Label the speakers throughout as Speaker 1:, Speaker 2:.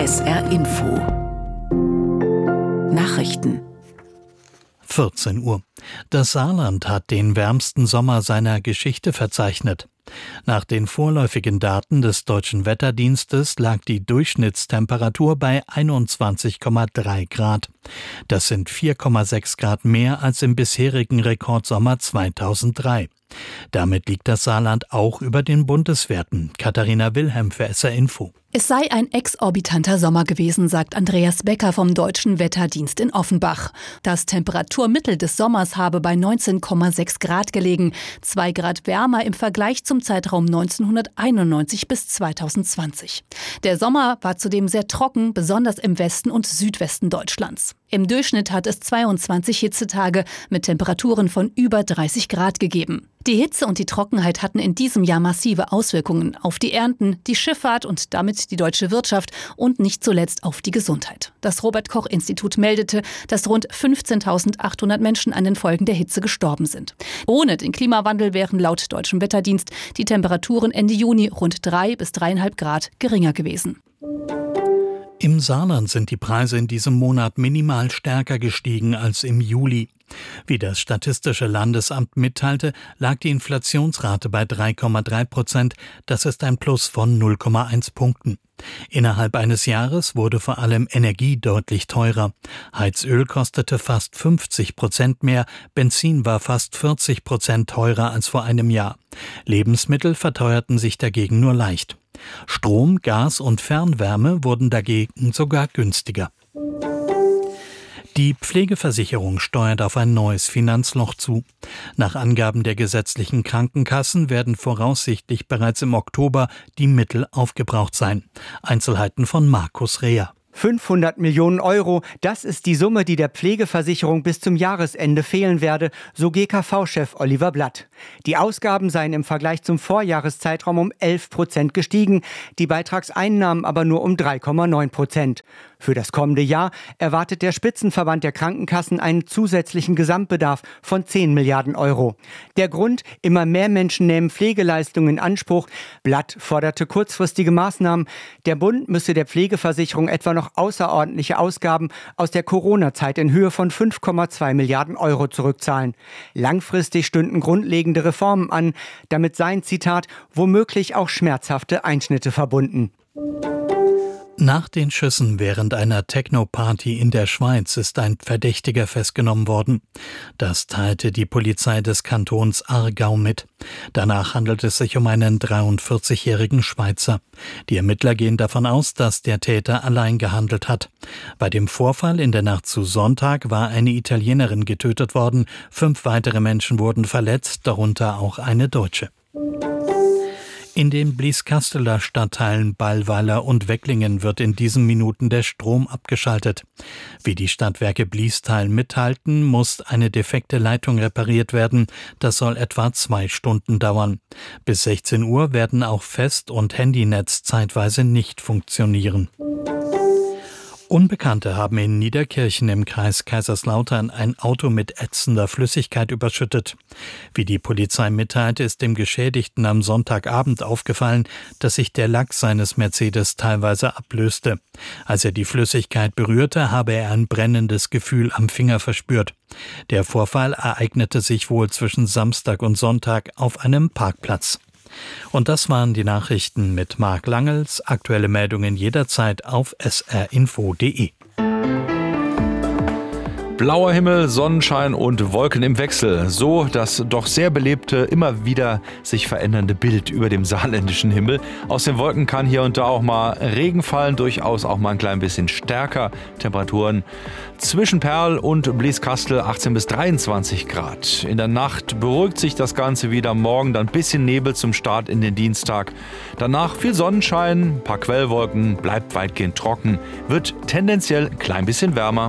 Speaker 1: SR Info Nachrichten
Speaker 2: 14 Uhr. Das Saarland hat den wärmsten Sommer seiner Geschichte verzeichnet. Nach den vorläufigen Daten des Deutschen Wetterdienstes lag die Durchschnittstemperatur bei 21,3 Grad. Das sind 4,6 Grad mehr als im bisherigen Rekordsommer 2003. Damit liegt das Saarland auch über den Bundeswerten. Katharina Wilhelm für SR Info.
Speaker 3: Es sei ein exorbitanter Sommer gewesen, sagt Andreas Becker vom Deutschen Wetterdienst in Offenbach. Das Temperaturmittel des Sommers habe bei 19,6 Grad gelegen, 2 Grad wärmer im Vergleich zum Zeitraum 1991 bis 2020. Der Sommer war zudem sehr trocken, besonders im Westen und Südwesten Deutschlands. Im Durchschnitt hat es 22 Hitzetage mit Temperaturen von über 30 Grad gegeben. Die Hitze und die Trockenheit hatten in diesem Jahr massive Auswirkungen auf die Ernten, die Schifffahrt und damit die deutsche Wirtschaft und nicht zuletzt auf die Gesundheit. Das Robert-Koch-Institut meldete, dass rund 15.800 Menschen an den Folgen der Hitze gestorben sind. Ohne den Klimawandel wären laut Deutschem Wetterdienst die Temperaturen Ende Juni rund 3 bis 3,5 Grad geringer gewesen.
Speaker 2: Im Saarland sind die Preise in diesem Monat minimal stärker gestiegen als im Juli. Wie das Statistische Landesamt mitteilte, lag die Inflationsrate bei 3,3%. Das ist ein Plus von 0,1 Punkten. Innerhalb eines Jahres wurde vor allem Energie deutlich teurer. Heizöl kostete fast 50% mehr, Benzin war fast 40% teurer als vor einem Jahr. Lebensmittel verteuerten sich dagegen nur leicht. Strom, Gas und Fernwärme wurden dagegen sogar günstiger. Die Pflegeversicherung steuert auf ein neues Finanzloch zu. Nach Angaben der gesetzlichen Krankenkassen werden voraussichtlich bereits im Oktober die Mittel aufgebraucht sein. Einzelheiten von Markus Reher.
Speaker 4: 500 Millionen Euro, das ist die Summe, die der Pflegeversicherung bis zum Jahresende fehlen werde, so GKV-Chef Oliver Blatt. Die Ausgaben seien im Vergleich zum Vorjahreszeitraum um 11% gestiegen, die Beitragseinnahmen aber nur um 3,9%. Für das kommende Jahr erwartet der Spitzenverband der Krankenkassen einen zusätzlichen Gesamtbedarf von 10 Milliarden Euro. Der Grund: immer mehr Menschen nehmen Pflegeleistungen in Anspruch. Blatt forderte kurzfristige Maßnahmen. Der Bund müsse der Pflegeversicherung etwa noch außerordentliche Ausgaben aus der Corona-Zeit in Höhe von 5,2 Milliarden Euro zurückzahlen. Langfristig stünden grundlegende Reformen an. Damit seien, Zitat, womöglich auch schmerzhafte Einschnitte verbunden.
Speaker 2: Nach den Schüssen während einer Techno-Party in der Schweiz ist ein Verdächtiger festgenommen worden. Das teilte die Polizei des Kantons Aargau mit. Danach handelt es sich um einen 43-jährigen Schweizer. Die Ermittler gehen davon aus, dass der Täter allein gehandelt hat. Bei dem Vorfall in der Nacht zu Sonntag war eine Italienerin getötet worden. 5 weitere Menschen wurden verletzt, darunter auch eine Deutsche. In den Blieskasseler Stadtteilen Ballweiler und Wecklingen wird in diesen Minuten der Strom abgeschaltet. Wie die Stadtwerke Bliestal mitteilten, muss eine defekte Leitung repariert werden. Das soll etwa 2 Stunden dauern. Bis 16 Uhr werden auch Fest- und Handynetz zeitweise nicht funktionieren. Unbekannte haben in Niederkirchen im Kreis Kaiserslautern ein Auto mit ätzender Flüssigkeit überschüttet. Wie die Polizei mitteilt, ist dem Geschädigten am Sonntagabend aufgefallen, dass sich der Lack seines Mercedes teilweise ablöste. Als er die Flüssigkeit berührte, habe er ein brennendes Gefühl am Finger verspürt. Der Vorfall ereignete sich wohl zwischen Samstag und Sonntag auf einem Parkplatz. Und das waren die Nachrichten mit Marc Langels. Aktuelle Meldungen jederzeit auf srinfo.de.
Speaker 5: Blauer Himmel, Sonnenschein und Wolken im Wechsel. So das doch sehr belebte, immer wieder sich verändernde Bild über dem saarländischen Himmel. Aus den Wolken kann hier und da auch mal Regen fallen, durchaus auch mal ein klein bisschen stärker. Temperaturen zwischen Perl und Blieskastel 18 bis 23 Grad. In der Nacht beruhigt sich das Ganze wieder. Morgen dann ein bisschen Nebel zum Start in den Dienstag. Danach viel Sonnenschein, ein paar Quellwolken, bleibt weitgehend trocken, wird tendenziell ein klein bisschen wärmer.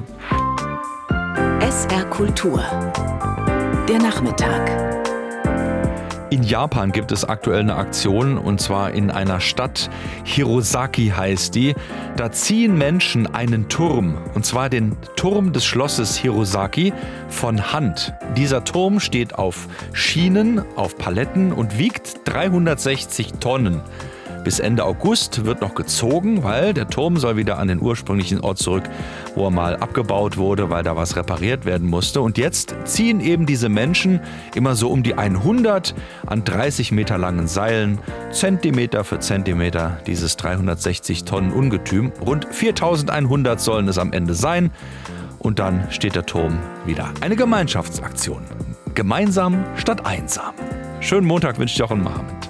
Speaker 1: SR Kultur. Der Nachmittag.
Speaker 5: In Japan gibt es aktuell eine Aktion, und zwar in einer Stadt, Hirosaki heißt die. Da ziehen Menschen einen Turm, und zwar den Turm des Schlosses Hirosaki, von Hand. Dieser Turm steht auf Schienen, auf Paletten und wiegt 360 Tonnen. Bis Ende August wird noch gezogen, weil der Turm soll wieder an den ursprünglichen Ort zurück, wo er mal abgebaut wurde, weil da was repariert werden musste. Und jetzt ziehen eben diese Menschen immer so um die 100 an 30 Meter langen Seilen, Zentimeter für Zentimeter, dieses 360 Tonnen Ungetüm. Rund 4100 sollen es am Ende sein. Und dann steht der Turm wieder. Eine Gemeinschaftsaktion. Gemeinsam statt einsam. Schönen Montag wünsche ich auch an Mohammed.